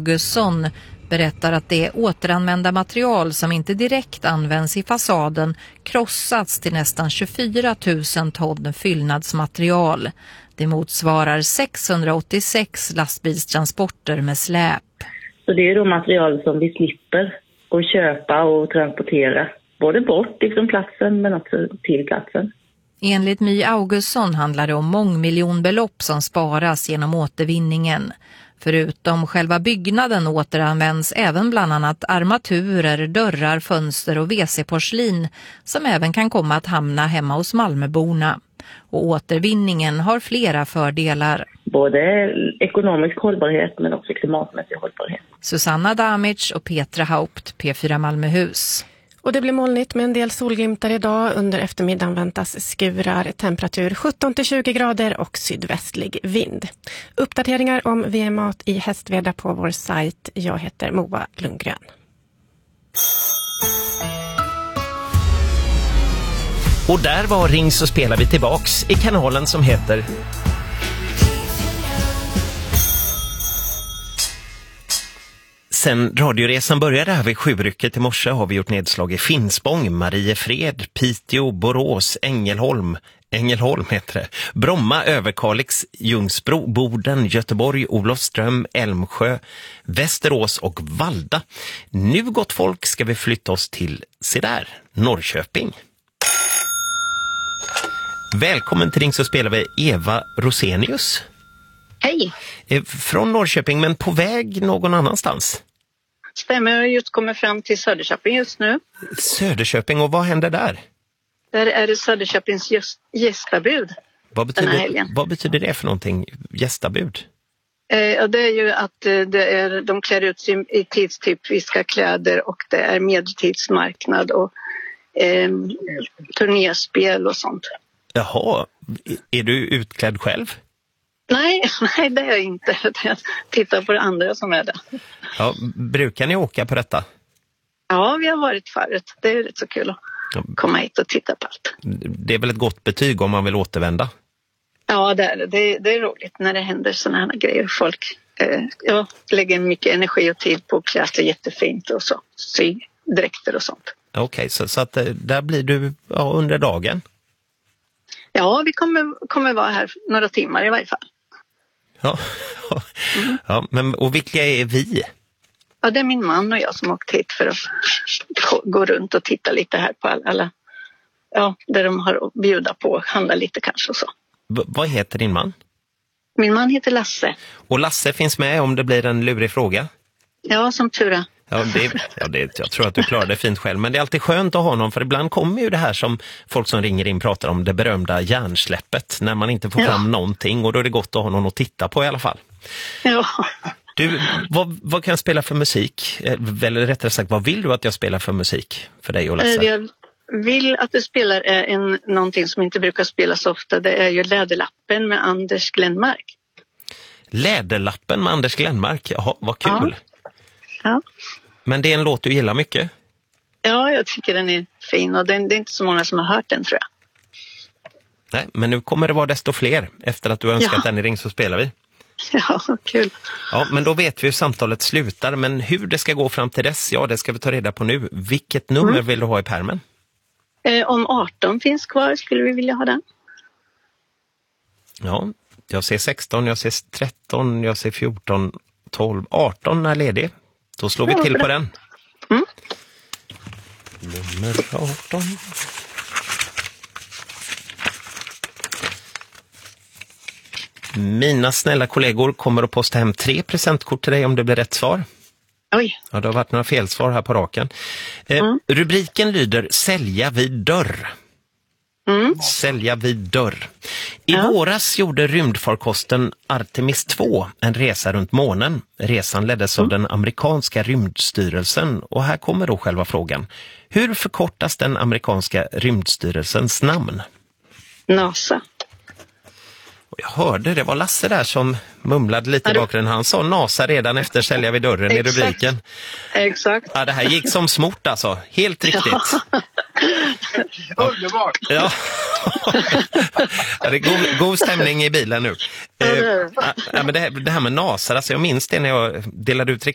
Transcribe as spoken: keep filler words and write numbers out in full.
Augustsson berättar att det återanvända material som inte direkt används i fasaden krossats till nästan tjugofyra tusen ton fyllnadsmaterial. Det motsvarar sexhundraåttiosex lastbilstransporter med släp. Så det är då material som vi slipper att köpa och transportera. Både bort ifrån platsen men också till platsen. Enligt My Augustsson handlar det om mångmiljonbelopp som sparas genom återvinningen. Förutom själva byggnaden återanvänds även bland annat armaturer, dörrar, fönster och W C-porslin som även kan komma att hamna hemma hos Malmöborna. Och återvinningen har flera fördelar. Både ekonomisk hållbarhet men också klimatmässig hållbarhet. Susanna Damic och Petra Haupt, P fyra Malmöhus. Och det blir molnigt med en del solglimtar idag. Under eftermiddagen väntas skurar, temperatur sjutton till tjugo grader och sydvästlig vind. Uppdateringar om V M-mat i Hästveda på vår sajt. Jag heter Moa Lundgren. Och där var Ring så spelar vi tillbaks i kanalen som heter Sen radioresan började här vid sjurycket i morse har vi gjort nedslag i Finspång, Mariefred, Piteå, Borås, Ängelholm, Ängelholm heter det, Bromma, Överkalix, Ljungsbro, Boden, Göteborg, Olofström, Älmsjö, Västerås och Valda. Nu gott folk ska vi flytta oss till, se där, Norrköping. Välkommen till Ring så spelar vi Eva Rosenius. Hej. Från Norrköping men på väg någon annanstans. Stämmer, jag just kommer fram till Söderköping just nu. Söderköping, och vad händer där? Där är det Söderköpings gäst, gästabud. Vad betyder, vad betyder det för någonting, gästabud? Eh, det är ju att eh, det är, de klär ut sig i tidstypiska kläder och det är medeltidsmarknad och eh, turnéspel och sånt. Jaha, är du utklädd själv? Nej, nej det är jag inte. Jag tittar på det andra som är det. Ja, brukar ni åka på detta? Ja, vi har varit förut. Det är rätt så kul att komma hit och titta på allt. Det är väl ett gott betyg om man vill återvända? Ja, det är, det, det är roligt när det händer sådana här grejer. Folk eh, ja, lägger mycket energi och tid på att klä sig jättefint och så. Sy dräkter och sånt. Okej, okay, så, så att där blir du ja, under dagen? Ja, vi kommer, kommer vara här några timmar i varje fall. Ja, mm. ja men och vilka är vi? Ja, det är min man och jag som åkt hit för att gå runt och titta lite här på alla, ja, där de har att bjuda på, handla lite kanske och så. V- vad heter din man? Min man heter Lasse. Och Lasse finns med om det blir en lurig fråga? Ja, som tur är. Ja, det, ja det, jag tror att du klarar det fint själv. Men det är alltid skönt att ha någon, för ibland kommer ju det här som folk som ringer in pratar om, det berömda hjärnsläppet. När man inte får ja. fram någonting, och då är det gott att ha någon att titta på i alla fall. Ja. Du, vad, vad kan jag spela för musik? Eller rättare sagt, vad vill du att jag spelar för musik för dig och Lasse? Jag vill att du spelar en, någonting som inte brukar spelas ofta. Det är ju Läderlappen med Anders Glenmark. Läderlappen med Anders Glenmark? Jaha, vad kul. Ja. Ja. Men det är en låt du gillar mycket? Ja, jag tycker den är fin och den, det är inte så många som har hört den, tror jag. Nej, men nu kommer det vara desto fler efter att du önskat ja. den i Ring så spelar vi. Ja, kul. Ja, men då vet vi hur samtalet slutar, men hur det ska gå fram till dess, ja det ska vi ta reda på nu. Vilket nummer mm. vill du ha i pärmen? Eh, om arton finns kvar skulle vi vilja ha den. Ja, jag ser sexton, jag ser tretton, jag ser fjorton, tolv, arton är ledig. Då slår vi ja, till på den. Mm. Nummer arton. Mina snälla kollegor kommer att posta hem tre presentkort till dig om det blir rätt svar. Oj. Ja, det har varit några felsvar här på raken. Eh, mm. Rubriken lyder Sälja vid dörr. Mm. Sälja vid dörr. I ja. våras gjorde rymdfarkosten Artemis två en resa runt månen. Resan leddes mm. av den amerikanska rymdstyrelsen. Och här kommer då själva frågan. Hur förkortas den amerikanska rymdstyrelsens namn? NASA. Och jag hörde, det var Lasse där som mumlade lite i bakgrunden. Han sa NASA redan efter Sälja vid dörren i rubriken. Exakt. Ja, det här gick som smort alltså. Helt riktigt. Ja. Underbart. Ja. Ja, det är god, god stämning i bilen nu. Eh, ja, men det, det här med NASA, alltså jag minns det när jag delade ut